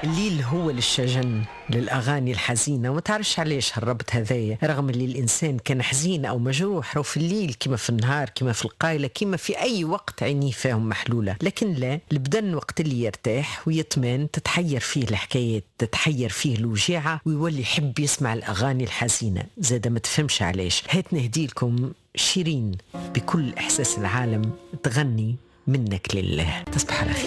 الليل هو للشجن، للأغاني الحزينة، وما تعرفش علاش هالربط هذايا، رغم اللي الإنسان كان حزين أو مجروح رو في الليل كما في النهار، كما في القايلة، كما في أي وقت عينيه فيهم محلولة. لكن لا، البدن وقت اللي يرتاح ويطمئن تتحير فيه الحكايات، تتحير فيه الوجاعة، ويولي يحب يسمع الأغاني الحزينة. زاد ما تفهمش علاش. هات نهدي لكم شيرين بكل إحساس العالم تغني منك لله. تصبح على خير.